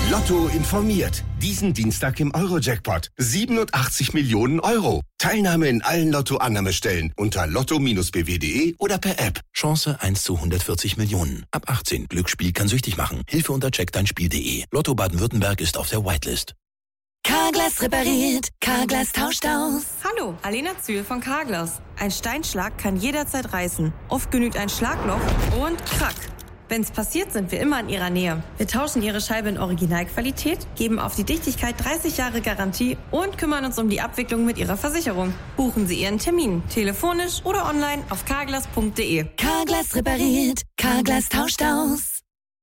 Lotto informiert. Diesen Dienstag im Euro-Jackpot. 87 Millionen Euro. Teilnahme in allen Lotto-Annahmestellen unter lotto-bw.de oder per App. Chance 1 zu 140 Millionen. Ab 18. Glücksspiel kann süchtig machen. Hilfe unter checkdeinspiel.de. Lotto Baden-Württemberg ist auf der Whitelist. Carglass repariert. Carglass tauscht aus. Hallo, Alena Zühl von Carglass. Ein Steinschlag kann jederzeit reißen. Oft genügt ein Schlagloch und krack. Wenn's passiert, sind wir immer in Ihrer Nähe. Wir tauschen Ihre Scheibe in Originalqualität, geben auf die Dichtigkeit 30 Jahre Garantie und kümmern uns um die Abwicklung mit Ihrer Versicherung. Buchen Sie Ihren Termin, telefonisch oder online auf carglass.de. Carglass repariert. Carglass tauscht aus.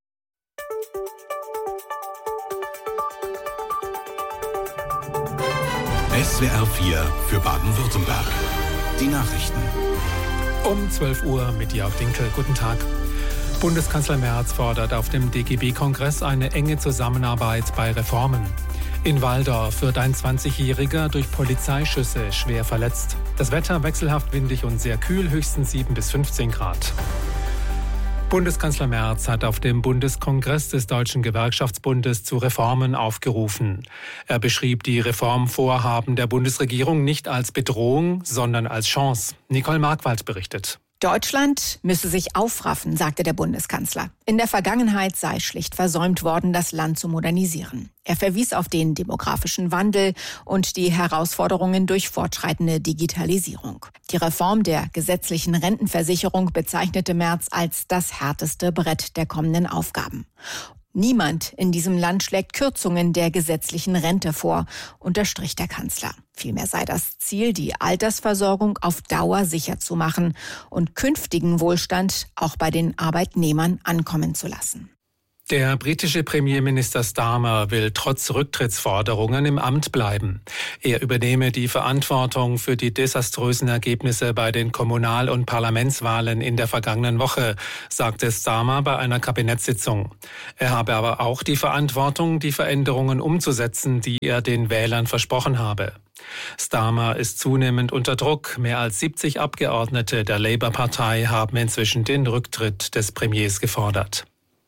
SWR 4 für Baden-Württemberg. Die Nachrichten. Um 12 Uhr mit Jörg Dinkel. Guten Tag. Bundeskanzler Merz fordert auf dem DGB-Kongress eine enge Zusammenarbeit bei Reformen. In Walldorf wird ein 20-Jähriger durch Polizeischüsse schwer verletzt. Das Wetter wechselhaft windig und sehr kühl, höchstens 7 bis 15 Grad. Bundeskanzler Merz hat auf dem Bundeskongress des Deutschen Gewerkschaftsbundes zu Reformen aufgerufen. Er beschrieb die Reformvorhaben der Bundesregierung nicht als Bedrohung, sondern als Chance. Nicole Markwald berichtet. Deutschland müsse sich aufraffen, sagte der Bundeskanzler. In der Vergangenheit sei schlicht versäumt worden, das Land zu modernisieren. Er verwies auf den demografischen Wandel und die Herausforderungen durch fortschreitende Digitalisierung. Die Reform der gesetzlichen Rentenversicherung bezeichnete Merz als das härteste Brett der kommenden Aufgaben. Niemand in diesem Land schlägt Kürzungen der gesetzlichen Rente vor, unterstrich der Kanzler. Vielmehr sei das Ziel, die Altersversorgung auf Dauer sicher zu machen und künftigen Wohlstand auch bei den Arbeitnehmern ankommen zu lassen. Der britische Premierminister Starmer will trotz Rücktrittsforderungen im Amt bleiben. Er übernehme die Verantwortung für die desaströsen Ergebnisse bei den Kommunal- und Parlamentswahlen in der vergangenen Woche, sagte Starmer bei einer Kabinettssitzung. Er habe aber auch die Verantwortung, die Veränderungen umzusetzen, die er den Wählern versprochen habe. Starmer ist zunehmend unter Druck. Mehr als 70 Abgeordnete der Labour-Partei haben inzwischen den Rücktritt des Premiers gefordert.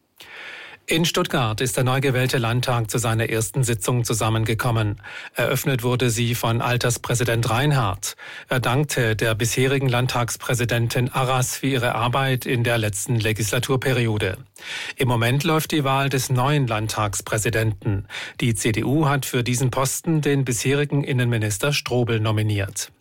In Stuttgart ist der neu gewählte Landtag zu seiner ersten Sitzung zusammengekommen. Eröffnet wurde sie von Alterspräsident Reinhardt. Er dankte der bisherigen Landtagspräsidentin Arras für ihre Arbeit in der letzten Legislaturperiode. Im Moment läuft die Wahl des neuen Landtagspräsidenten. Die CDU hat für diesen Posten den bisherigen Innenminister Strobel nominiert.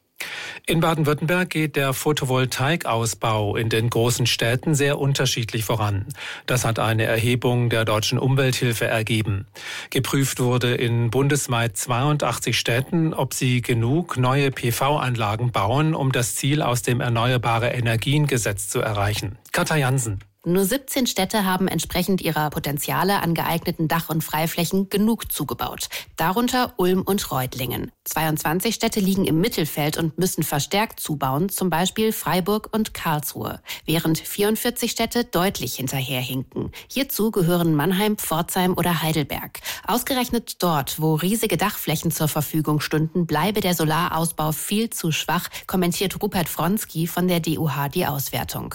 In Baden-Württemberg geht der Photovoltaikausbau in den großen Städten sehr unterschiedlich voran. Das hat eine Erhebung der Deutschen Umwelthilfe ergeben. Geprüft wurde in bundesweit 82 Städten, ob sie genug neue PV-Anlagen bauen, um das Ziel aus dem Erneuerbare-Energien-Gesetz zu erreichen. Katja Jansen. Nur 17 Städte haben entsprechend ihrer Potenziale an geeigneten Dach- und Freiflächen genug zugebaut. Darunter Ulm und Reutlingen. 22 Städte liegen im Mittelfeld und müssen verstärkt zubauen, zum Beispiel Freiburg und Karlsruhe, während 44 Städte deutlich hinterherhinken. Hierzu gehören Mannheim, Pforzheim oder Heidelberg. Ausgerechnet dort, wo riesige Dachflächen zur Verfügung stünden, bleibe der Solarausbau viel zu schwach, kommentiert Rupert Wronski von der DUH die Auswertung.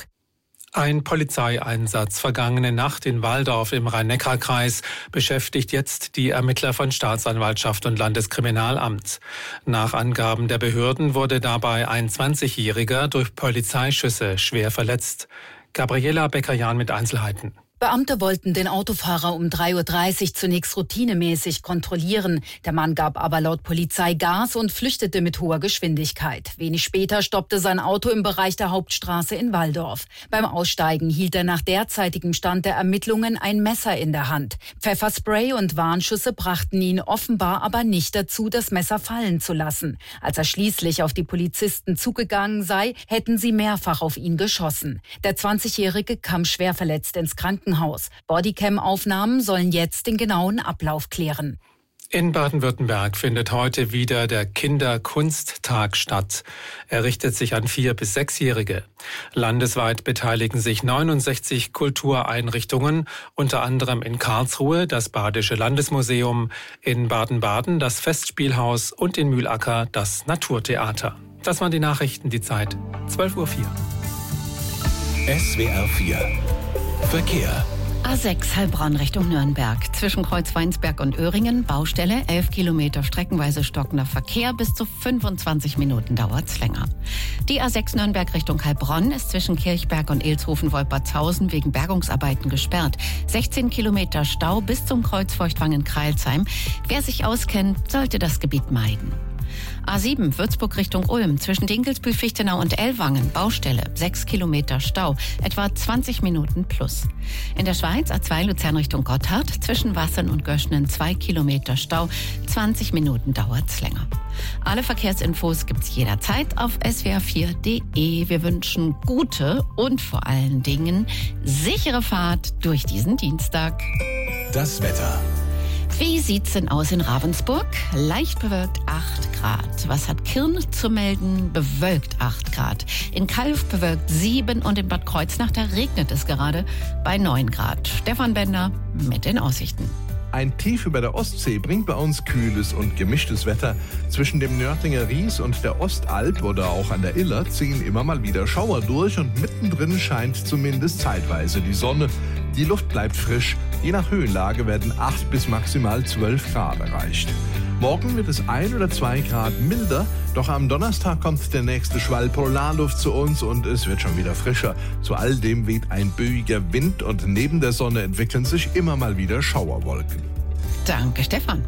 Ein Polizeieinsatz vergangene Nacht in Walldorf im Rhein-Neckar-Kreis beschäftigt jetzt die Ermittler von Staatsanwaltschaft und Landeskriminalamt. Nach Angaben der Behörden wurde dabei ein 20-Jähriger durch Polizeischüsse schwer verletzt. Gabriela Becker-Jahn mit Einzelheiten. Beamte wollten den Autofahrer um 3.30 Uhr zunächst routinemäßig kontrollieren. Der Mann gab aber laut Polizei Gas und flüchtete mit hoher Geschwindigkeit. Wenig später stoppte sein Auto im Bereich der Hauptstraße in Walldorf. Beim Aussteigen hielt er nach derzeitigem Stand der Ermittlungen ein Messer in der Hand. Pfefferspray und Warnschüsse brachten ihn offenbar aber nicht dazu, das Messer fallen zu lassen. Als er schließlich auf die Polizisten zugegangen sei, hätten sie mehrfach auf ihn geschossen. Der 20-Jährige kam schwer verletzt ins Krankenhaus. Bodycam-Aufnahmen sollen jetzt den genauen Ablauf klären. In Baden-Württemberg findet heute wieder der Kinderkunsttag statt. Er richtet sich an 4- bis 6-Jährige. Landesweit beteiligen sich 69 Kultureinrichtungen, unter anderem in Karlsruhe das Badische Landesmuseum, in Baden-Baden das Festspielhaus und in Mühlacker das Naturtheater. Das waren die Nachrichten, die Zeit 12:04 Uhr. SWR 4 Verkehr. A6 Heilbronn Richtung Nürnberg. Zwischen Kreuzweinsberg und Öhringen, Baustelle, 11 Kilometer streckenweise stockender Verkehr, bis zu 25 Minuten dauert's länger. Die A6 Nürnberg Richtung Heilbronn ist zwischen Kirchberg und Elshofen-Wolpertshausen wegen Bergungsarbeiten gesperrt. 16 Kilometer Stau bis zum Kreuz Feuchtwangen-Kreilsheim. Wer sich auskennt, sollte das Gebiet meiden. A7 Würzburg Richtung Ulm, zwischen Dinkelsbühl, Fichtenau und Ellwangen, Baustelle, 6 Kilometer Stau, etwa 20 Minuten plus. In der Schweiz A2 Luzern Richtung Gotthard, zwischen Wassern und Göschnen 2 Kilometer Stau, 20 Minuten dauert's länger. Alle Verkehrsinfos gibt's jederzeit auf swr4.de. Wir wünschen gute und vor allen Dingen sichere Fahrt durch diesen Dienstag. Das Wetter. Wie sieht's denn aus in Ravensburg? Leicht bewölkt 8 Grad. Was hat Kirn zu melden? Bewölkt 8 Grad. In Calw bewölkt 7 und in Bad Kreuznach, da regnet es gerade bei 9 Grad. Stefan Bender mit den Aussichten. Ein Tief über der Ostsee bringt bei uns kühles und gemischtes Wetter. Zwischen dem Nördlinger Ries und der Ostalb oder auch an der Iller ziehen immer mal wieder Schauer durch und mittendrin scheint zumindest zeitweise die Sonne. Die Luft bleibt frisch. Je nach Höhenlage werden 8 bis maximal 12 Grad erreicht. Morgen wird es 1 oder 2 Grad milder, doch am Donnerstag kommt der nächste Schwall Polarluft zu uns und es wird schon wieder frischer. Zu all dem weht ein böiger Wind und neben der Sonne entwickeln sich immer mal wieder Schauerwolken. Danke, Stefan.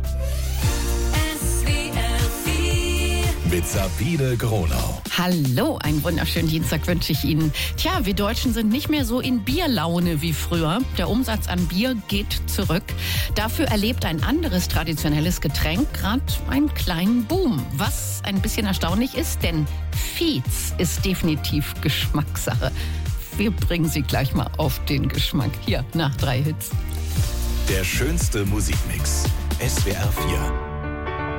Mit Sabine Gronau. Hallo, einen wunderschönen Dienstag wünsche ich Ihnen. Tja, wir Deutschen sind nicht mehr so in Bierlaune wie früher. Der Umsatz an Bier geht zurück. Dafür erlebt ein anderes traditionelles Getränk gerade einen kleinen Boom. Was ein bisschen erstaunlich ist, denn Fietz ist definitiv Geschmackssache. Wir bringen Sie gleich mal auf den Geschmack. Hier, nach 3 Hits. Der schönste Musikmix. SWR 4.